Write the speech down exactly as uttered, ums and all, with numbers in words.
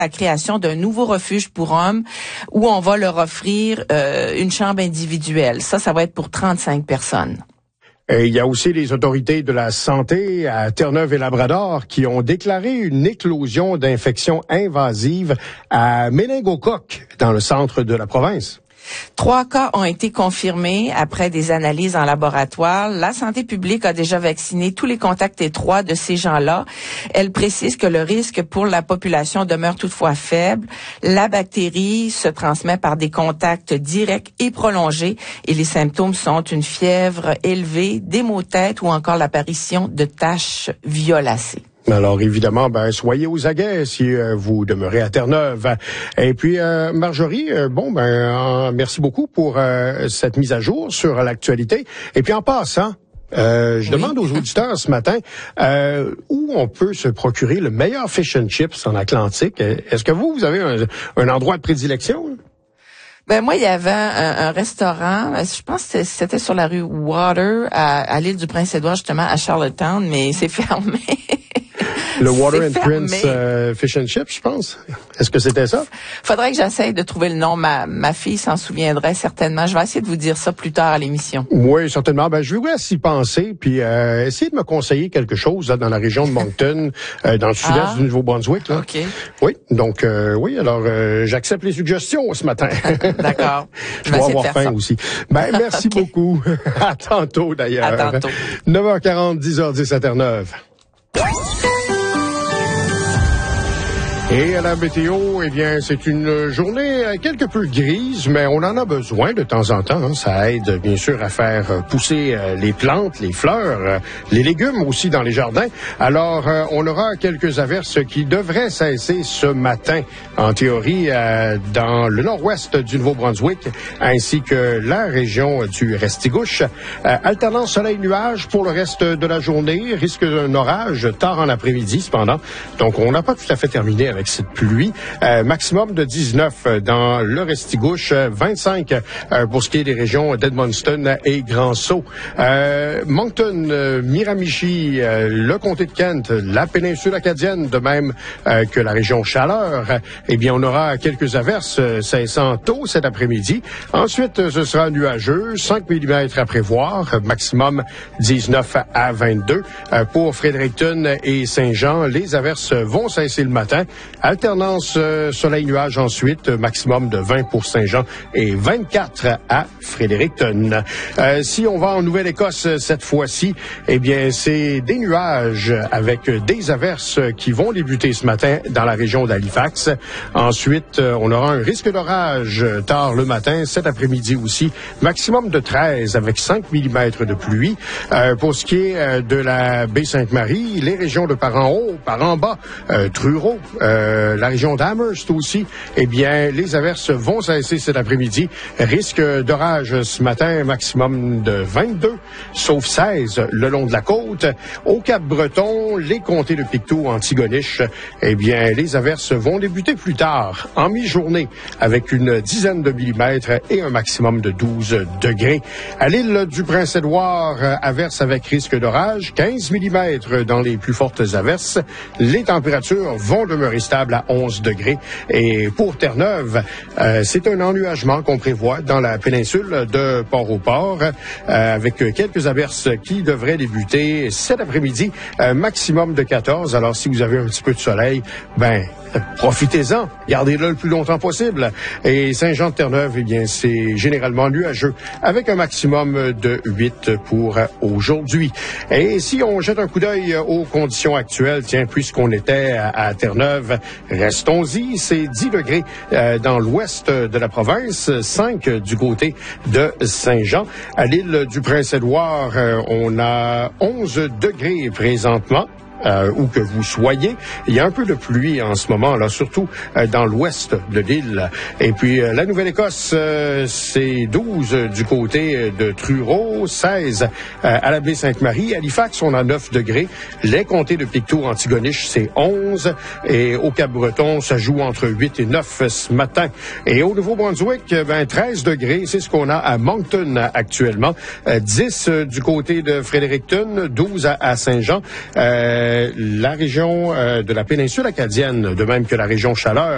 la création d'un nouveau refuge pour hommes où on va leur offrir euh, une chambre individuelle. Ça, ça va être pour trente-cinq personnes. Et il y a aussi les autorités de la santé à Terre-Neuve et Labrador qui ont déclaré une éclosion d'infections invasives à méningocoque dans le centre de la province. Trois cas ont été confirmés après des analyses en laboratoire. La santé publique a déjà vacciné tous les contacts étroits de ces gens-là. Elle précise que le risque pour la population demeure toutefois faible. La bactérie se transmet par des contacts directs et prolongés et les symptômes sont une fièvre élevée, des maux de tête ou encore l'apparition de taches violacées. Alors évidemment, ben soyez aux aguets si euh, vous demeurez à Terre-Neuve. Et puis euh, Marjorie, euh, bon ben euh, merci beaucoup pour euh, cette mise à jour sur l'actualité. Et puis en passant, euh, je oui. demande aux auditeurs ce matin euh, où on peut se procurer le meilleur fish and chips en Atlantique. Est-ce que vous, vous avez un, un endroit de prédilection? Ben moi, il y avait un, un restaurant, je pense que c'était sur la rue Water, à, à l'île du Prince-Édouard, justement, à Charlottetown, mais c'est fermé. Le Water and Prince euh, Fish and Chips, je pense. Est-ce que c'était ça? Faudrait que j'essaye de trouver le nom. Ma, ma fille s'en souviendrait certainement. Je vais essayer de vous dire ça plus tard à l'émission. Oui, certainement. Ben, je vais s'y penser, puis euh, essayer de me conseiller quelque chose là, dans la région de Moncton, euh, dans le sud-est ah, du Nouveau-Brunswick. Là. OK. Oui, donc euh, oui, alors euh, j'accepte les suggestions ce matin. D'accord. Je dois avoir faim ça. aussi. Ben, merci okay. beaucoup. À tantôt, d'ailleurs. À tantôt. neuf heures quarante, dix heures dix à Terre-Neuve. Et à la météo, eh bien, c'est une journée quelque peu grise, mais on en a besoin de temps en temps. Hein. Ça aide, bien sûr, à faire pousser les plantes, les fleurs, les légumes aussi dans les jardins. Alors, on aura quelques averses qui devraient cesser ce matin, en théorie, dans le nord-ouest du Nouveau-Brunswick, ainsi que la région du Restigouche. Alternance soleil-nuage pour le reste de la journée. Risque d'un orage tard en après-midi, cependant. Donc, on n'a pas tout à fait terminé avec cette pluie. Euh, maximum de dix-neuf dans le Restigouche, vingt-cinq euh, pour ce qui est des régions d'Edmundston et Grand-Sault. Euh, Moncton, euh, Miramichi, euh, le comté de Kent, la péninsule acadienne, de même euh, que la région Chaleur, eh bien, on aura quelques averses euh, cessant tôt cet après-midi. Ensuite, euh, ce sera nuageux, cinq millimètres à prévoir, maximum dix-neuf à vingt-deux. Euh, pour Fredericton et Saint-Jean, les averses vont cesser le matin. Alternance euh, soleil-nuage ensuite, maximum de vingt pour Saint-Jean et vingt-quatre à Fredericton. Euh, si on va en Nouvelle-Écosse cette fois-ci, eh bien, c'est des nuages avec des averses qui vont débuter ce matin dans la région d'Halifax. Ensuite, euh, on aura un risque d'orage tard le matin, cet après-midi aussi, maximum de treize avec cinq millimètres de pluie. Euh, pour ce qui est euh, de la baie Sainte-Marie, les régions de par en haut, par en bas, euh, Truro, Euh, la région d'Amherst aussi, eh bien, les averses vont cesser cet après-midi. Risque d'orage ce matin, maximum de vingt-deux, sauf seize le long de la côte. Au Cap-Breton, les comtés de Pictou, Antigonish, eh bien, les averses vont débuter plus tard, en mi-journée, avec une dizaine de millimètres et un maximum de douze degrés. À l'île du Prince-Édouard, averses avec risque d'orage, quinze millimètres dans les plus fortes averses. Les températures vont demeurer stable à onze degrés. Et pour Terre-Neuve, euh, c'est un ennuagement qu'on prévoit dans la péninsule de Port-au-Port, euh, avec quelques averses qui devraient débuter cet après-midi, euh, maximum de quatorze. Alors, si vous avez un petit peu de soleil, ben, profitez-en, gardez-le le plus longtemps possible. Et Saint-Jean-de-Terre-Neuve, eh bien, c'est généralement nuageux, avec un maximum de huit pour aujourd'hui. Et si on jette un coup d'œil aux conditions actuelles, tiens, puisqu'on était à, à Terre-Neuve, restons-y, c'est dix degrés euh, dans l'ouest de la province, cinq du côté de Saint-Jean. À l'île du Prince-Édouard, euh, on a onze degrés présentement. Euh, où que vous soyez. Il y a un peu de pluie en ce moment, là, surtout euh, dans l'ouest de l'île. Et puis, euh, la Nouvelle-Écosse, euh, c'est douze du côté de Truro, seize euh, à la baie Sainte-Marie. À Halifax, on a neuf degrés. Les comtés de Pictou, Antigonish, c'est onze. Et au Cap-Breton, ça joue entre huit et neuf ce matin. Et au Nouveau-Brunswick, ben, treize degrés, c'est ce qu'on a à Moncton actuellement. Euh, dix euh, du côté de Fredericton, douze à, à Saint-Jean. Euh, la région euh, de la péninsule acadienne, de même que la région Chaleur,